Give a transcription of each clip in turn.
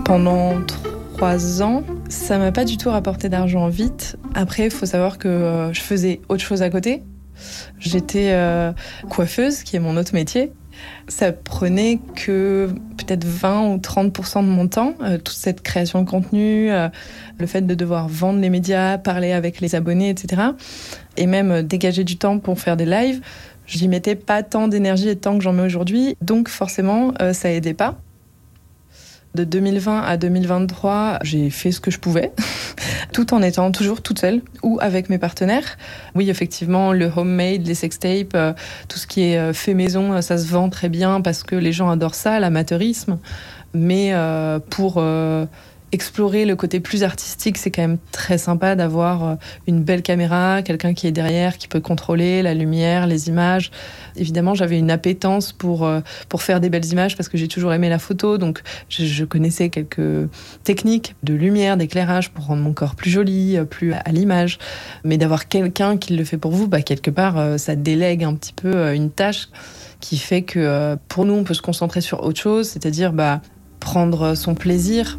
Pendant 3 ans, ça m'a pas du tout rapporté d'argent vite. Après, il faut savoir que je faisais autre chose à côté. J'étais coiffeuse, qui est mon autre métier. Ça prenait que peut-être 20 ou 30% de mon temps, toute cette création de contenu, le fait de devoir vendre les médias, parler avec les abonnés, etc. Et même dégager du temps pour faire des lives. J'y mettais pas tant d'énergie et de temps que j'en mets aujourd'hui, donc forcément, ça aidait pas. De 2020 à 2023, j'ai fait ce que je pouvais, tout en étant toujours toute seule ou avec mes partenaires. Oui, effectivement, le homemade, les sextapes, tout ce qui est fait maison, ça se vend très bien parce que les gens adorent ça, l'amateurisme. Mais pour explorer le côté plus artistique, c'est quand même très sympa d'avoir une belle caméra, quelqu'un qui est derrière, qui peut contrôler la lumière, les images. Évidemment, j'avais une appétence pour faire des belles images parce que j'ai toujours aimé la photo, donc je connaissais quelques techniques de lumière, d'éclairage pour rendre mon corps plus joli, plus à l'image. Mais d'avoir quelqu'un qui le fait pour vous, quelque part, ça délègue un petit peu une tâche qui fait que pour nous, on peut se concentrer sur autre chose, c'est-à-dire prendre son plaisir.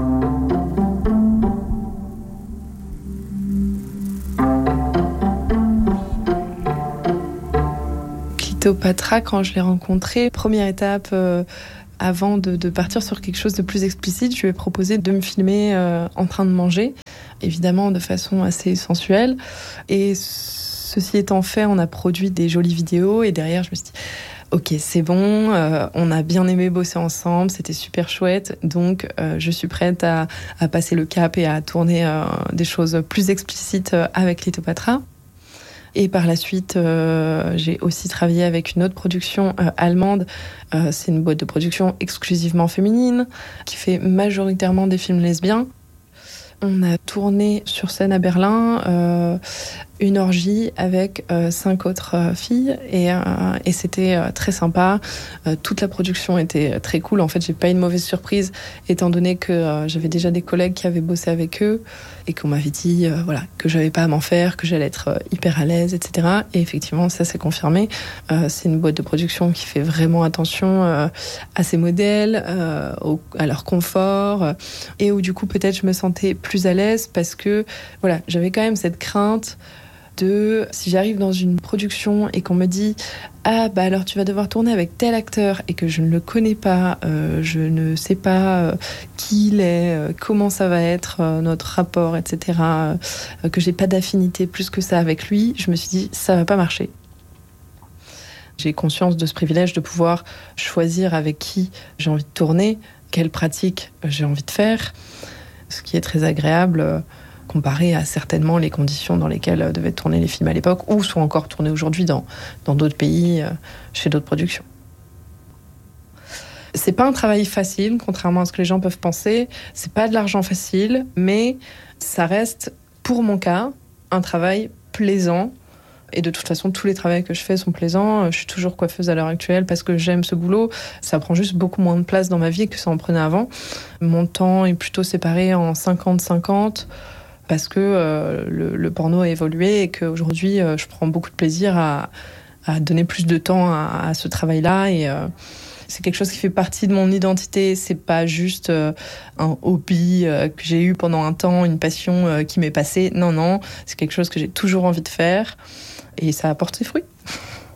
Cléopatra, quand je l'ai rencontré, première étape, avant de partir sur quelque chose de plus explicite, je lui ai proposé de me filmer en train de manger, évidemment de façon assez sensuelle. Et ceci étant fait, on a produit des jolies vidéos et derrière, je me suis dit ok, c'est bon, on a bien aimé bosser ensemble, c'était super chouette, donc je suis prête à passer le cap et à tourner des choses plus explicites avec Cléopatra. Et par la suite, j'ai aussi travaillé avec une autre production allemande. C'est une boîte de production exclusivement féminine qui fait majoritairement des films lesbiens. On a tourné sur scène à Berlin une orgie avec 5 autres filles et c'était très sympa. Toute la production était très cool. En fait, j'ai pas eu une mauvaise surprise étant donné que j'avais déjà des collègues qui avaient bossé avec eux et qu'on m'avait dit que j'avais pas à m'en faire, que j'allais être hyper à l'aise, etc. Et effectivement, ça s'est confirmé. C'est une boîte de production qui fait vraiment attention à ses modèles, à leur confort et où du coup peut-être je me sentais plus à l'aise parce que j'avais quand même cette crainte de si j'arrive dans une production et qu'on me dit alors tu vas devoir tourner avec tel acteur et que je ne le connais pas, je ne sais pas qui il est, comment ça va être notre rapport, etc., que j'ai pas d'affinité plus que ça avec lui, je me suis dit ça va pas marcher. J'ai conscience de ce privilège de pouvoir choisir avec qui j'ai envie de tourner, quelle pratique j'ai envie de faire, ce qui est très agréable comparé à certainement les conditions dans lesquelles devaient tourner les films à l'époque ou sont encore tournés aujourd'hui dans d'autres pays, chez d'autres productions. C'est pas un travail facile, contrairement à ce que les gens peuvent penser. C'est pas de l'argent facile, mais ça reste, pour mon cas, un travail plaisant. Et de toute façon, tous les travaux que je fais sont plaisants. Je suis toujours coiffeuse à l'heure actuelle parce que j'aime ce boulot. Ça prend juste beaucoup moins de place dans ma vie que ça en prenait avant. Mon temps est plutôt séparé en 50-50 parce que le porno a évolué et qu'aujourd'hui, je prends beaucoup de plaisir à donner plus de temps à ce travail-là. Et c'est quelque chose qui fait partie de mon identité. C'est pas juste un hobby que j'ai eu pendant un temps, une passion qui m'est passée. Non, c'est quelque chose que j'ai toujours envie de faire. Et ça apporte ses fruits.